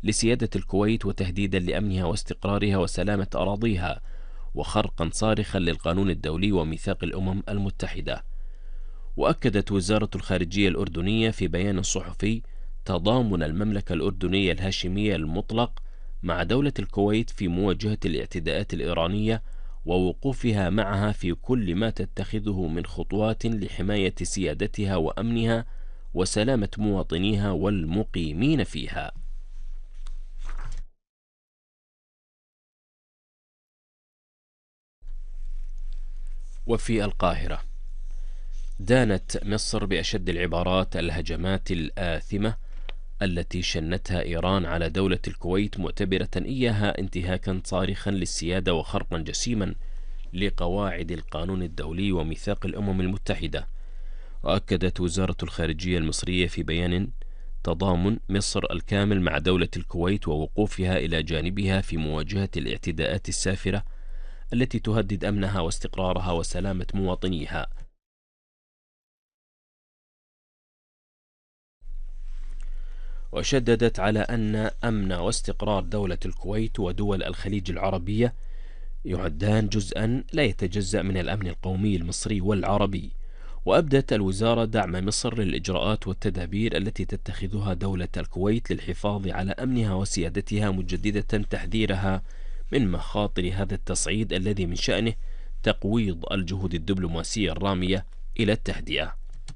لسيادة الكويت وتهديدا لأمنها واستقرارها وسلامة أراضيها، وخرقا صارخا للقانون الدولي وميثاق الأمم المتحدة. وأكدت وزارة الخارجية الأردنية في بيان صحفي تضامن المملكة الأردنية الهاشمية المطلق مع دولة الكويت في مواجهة الاعتداءات الإيرانية، ووقوفها معها في كل ما تتخذه من خطوات لحماية سيادتها وأمنها وسلامة مواطنيها والمقيمين فيها. وفي القاهرة، دانت مصر بأشد العبارات الهجمات الآثمة التي شنتها إيران على دولة الكويت، معتبرة إياها انتهاكا صارخا للسيادة وخرقا جسيما لقواعد القانون الدولي وميثاق الأمم المتحدة. وأكدت وزارة الخارجية المصرية في بيان تضامن مصر الكامل مع دولة الكويت ووقوفها إلى جانبها في مواجهة الاعتداءات السافرة التي تهدد أمنها واستقرارها وسلامة مواطنيها. وشددت على أن أمن واستقرار دولة الكويت ودول الخليج العربية يعدان جزءا لا يتجزأ من الأمن القومي المصري والعربي. وأبدت الوزارة دعم مصر للإجراءات والتدابير التي تتخذها دولة الكويت للحفاظ على أمنها وسيادتها، مجددة تحذيرها من مخاطر هذا التصعيد الذي من شأنه تقويض الجهود الدبلوماسية الرامية إلى التهدئة.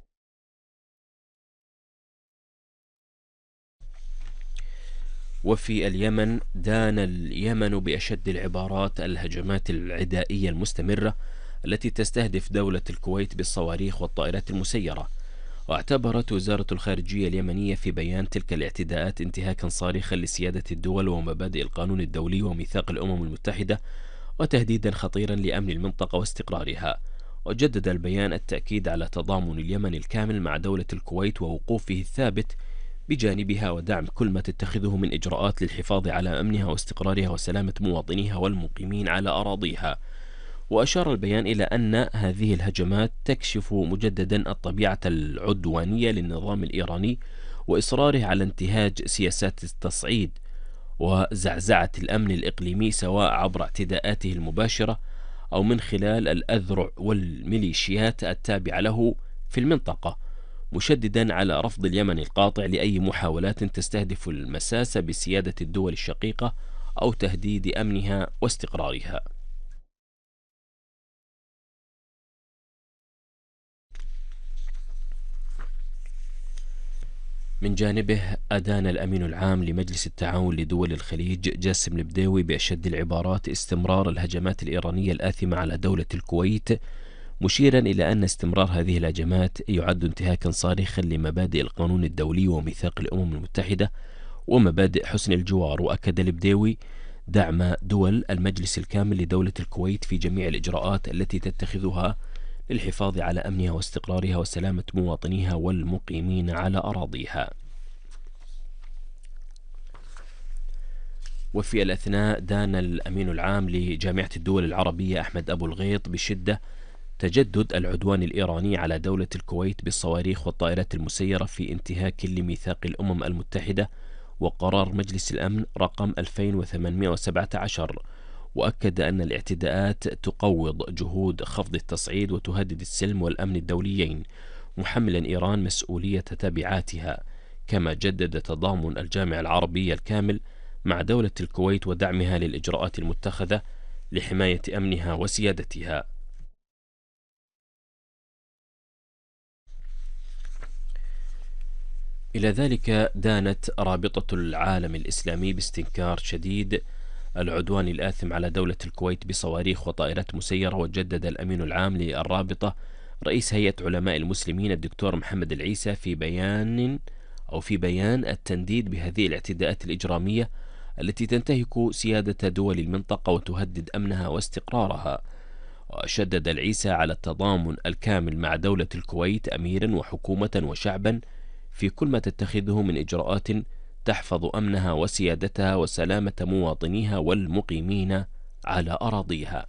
وفي اليمن، دان اليمن بأشد العبارات الهجمات العدائية المستمرة التي تستهدف دولة الكويت بالصواريخ والطائرات المسيرة. واعتبرت وزارة الخارجية اليمنية في بيان تلك الاعتداءات انتهاكا صارخا لسيادة الدول ومبادئ القانون الدولي وميثاق الأمم المتحدة، وتهديدا خطيرا لأمن المنطقة واستقرارها. وجدد البيان التأكيد على تضامن اليمن الكامل مع دولة الكويت ووقوفه الثابت بجانبها ودعم كل ما تتخذه من إجراءات للحفاظ على أمنها واستقرارها وسلامة مواطنيها والمقيمين على أراضيها. وأشار البيان إلى أن هذه الهجمات تكشف مجددا الطبيعة العدوانية للنظام الإيراني وإصراره على انتهاج سياسات التصعيد وزعزعة الأمن الإقليمي، سواء عبر اعتداءاته المباشرة أو من خلال الأذرع والميليشيات التابعة له في المنطقة، مشددا على رفض اليمن القاطع لأي محاولات تستهدف المساس بسيادة الدول الشقيقة أو تهديد أمنها واستقرارها. من جانبه، أدان الأمين العام لمجلس التعاون لدول الخليج جاسم البديوي بأشد العبارات استمرار الهجمات الإيرانية الآثمة على دولة الكويت، مشيرا إلى أن استمرار هذه الهجمات يعد انتهاكا صارخا لمبادئ القانون الدولي وميثاق الأمم المتحدة ومبادئ حسن الجوار. وأكد البديوي دعم دول المجلس الكامل لدولة الكويت في جميع الإجراءات التي تتخذها للحفاظ على أمنها واستقرارها وسلامة مواطنيها والمقيمين على أراضيها. وفي الأثناء، دان الأمين العام لجامعة الدول العربية أحمد أبو الغيط بشدة تجدد العدوان الإيراني على دولة الكويت بالصواريخ والطائرات المسيرة في انتهاك لميثاق الأمم المتحدة وقرار مجلس الأمن رقم 2817. وأكد أن الاعتداءات تقوض جهود خفض التصعيد وتهدد السلم والأمن الدوليين، محملا إيران مسؤولية تبعاتها. كما جدد تضامن الجامعة العربية الكامل مع دولة الكويت ودعمها للإجراءات المتخذة لحماية أمنها وسيادتها. إلى ذلك، دانت رابطة العالم الإسلامي باستنكار شديد العدوان الآثم على دولة الكويت بصواريخ وطائرات مسيرة. وجدد الأمين العام للرابطة رئيس هيئة علماء المسلمين الدكتور محمد العيسى في بيان التنديد بهذه الاعتداءات الإجرامية التي تنتهك سيادة دول المنطقة وتهدد أمنها واستقرارها. وشدد العيسى على التضامن الكامل مع دولة الكويت أميرا وحكومة وشعبا في كل ما تتخذه من إجراءات تحفظ أمنها وسيادتها وسلامة مواطنيها والمقيمين على أراضيها.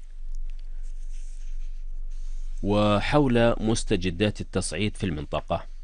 وحول مستجدات التصعيد في المنطقة،